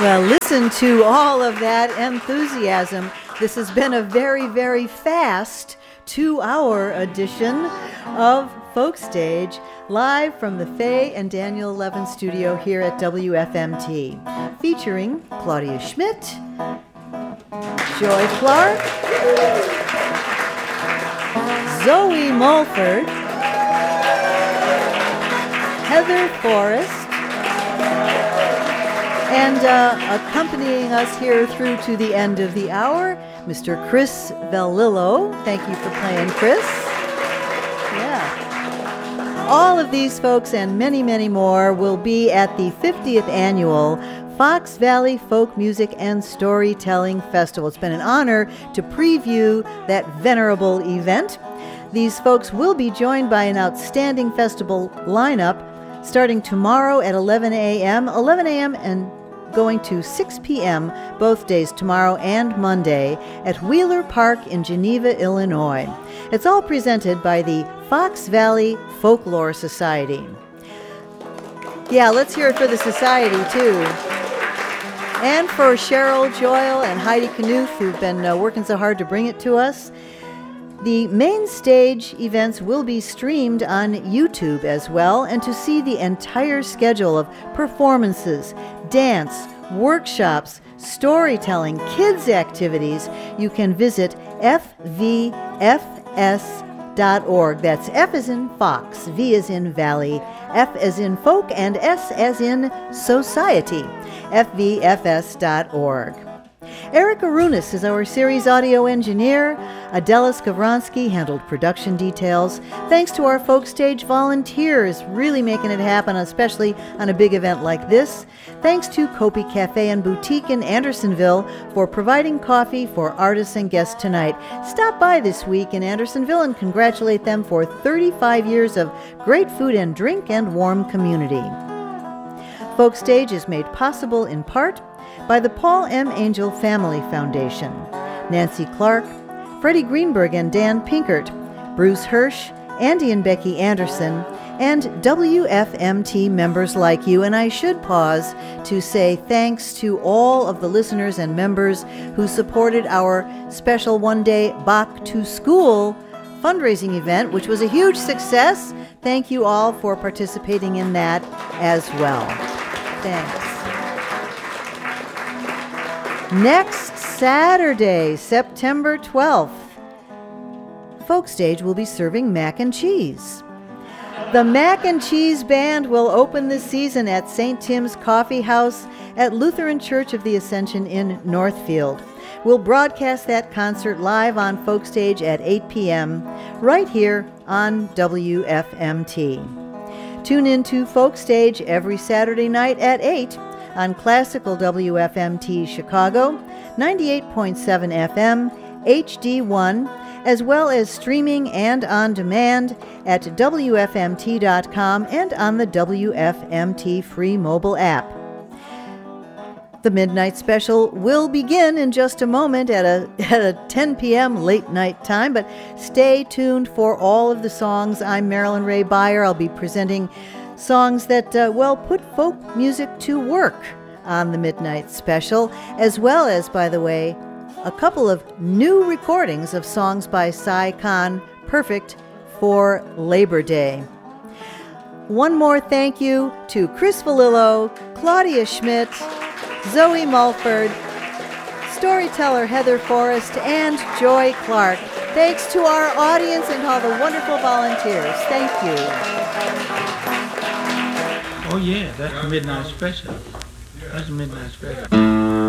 Well, listen to all of that enthusiasm. This has been a very, very fast 2-hour edition of Folk Stage, live from the Faye and Daniel Levin studio here at WFMT, featuring Claudia Schmidt, Joy Clark, Zoe Mulford, Heather Forrest, and accompanying us here through to the end of the hour, Mr. Chris Valillo. Thank you for playing, Chris. Yeah. All of these folks and many, many more will be at the 50th annual Fox Valley Folk Music and Storytelling Festival. It's been an honor to preview that venerable event. These folks will be joined by an outstanding festival lineup starting tomorrow at 11 a.m. and going to 6 p.m. both days, tomorrow and Monday, at Wheeler Park in Geneva, Illinois. It's all presented by the Fox Valley Folklore Society. Yeah, let's hear it for the society, too. And for Cheryl Joyle and Heidi Knuth, who've been working so hard to bring it to us. The main stage events will be streamed on YouTube as well, and to see the entire schedule of performances, dance, workshops, storytelling, kids' activities, you can visit fvfs.org. That's F as in Fox, V as in Valley, F as in Folk, and S as in Society, fvfs.org. Eric Arunas is our series audio engineer. Adela Skavronsky handled production details. Thanks to our Folk Stage volunteers really making it happen, especially on a big event like this. Thanks to Kopi Cafe and Boutique in Andersonville for providing coffee for artists and guests tonight. Stop by this week in Andersonville and congratulate them for 35 years of great food and drink and warm community. Folk Stage is made possible in part by the Paul M. Angel Family Foundation, Nancy Clark, Freddie Greenberg and Dan Pinkert, Bruce Hirsch, Andy and Becky Anderson, and WFMT members like you. And I should pause to say thanks to all of the listeners and members who supported our special one-day Bach to School fundraising event, which was a huge success. Thank you all for participating in that as well. Thanks. Next Saturday, September 12th, Folk Stage will be serving mac and cheese. The Mac and Cheese Band will open the season at St. Tim's Coffee House at Lutheran Church of the Ascension in Northfield. We'll broadcast that concert live on Folk Stage at 8 p.m. right here on WFMT. Tune in to Folk Stage every Saturday night at 8 on Classical WFMT Chicago, 98.7 FM, HD1, as well as streaming and on demand at WFMT.com and on the WFMT free mobile app. The Midnight Special will begin in just a moment at a 10 p.m. late night time, but stay tuned for all of the songs. I'm Marilyn Ray Beyer. I'll be presenting songs that, put folk music to work on the Midnight Special, as well as, by the way, a couple of new recordings of songs by Cy Khan, perfect for Labor Day. One more thank you to Chris Valillo, Claudia Schmidt, Zoe Mulford, storyteller Heather Forrest, and Joy Clark. Thanks to our audience and all the wonderful volunteers. Thank you. Oh yeah, that's the Midnight Special. That's the Midnight Special.